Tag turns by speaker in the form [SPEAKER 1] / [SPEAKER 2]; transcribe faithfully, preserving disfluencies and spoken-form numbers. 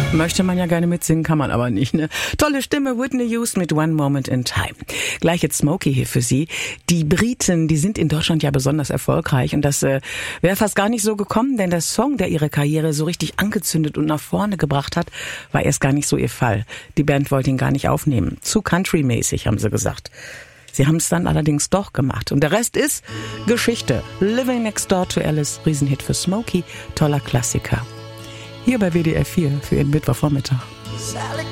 [SPEAKER 1] Möchte man ja gerne mitsingen, kann man aber nicht, ne? Tolle Stimme, Whitney Houston mit One Moment in Time. Gleich jetzt Smokey hier für Sie. Die Briten, die sind in Deutschland ja besonders erfolgreich und das äh, wäre fast gar nicht so gekommen, denn der Song, der ihre Karriere so richtig angezündet und nach vorne gebracht hat, war erst gar nicht so ihr Fall. Die Band wollte ihn gar nicht aufnehmen. Zu country-mäßig, haben sie gesagt. Sie haben es dann allerdings doch gemacht. Und der Rest ist Geschichte. Living Next Door to Alice, Riesenhit für Smokey, toller Klassiker. Hier bei W D R vier für Ihren Mittwochvormittag.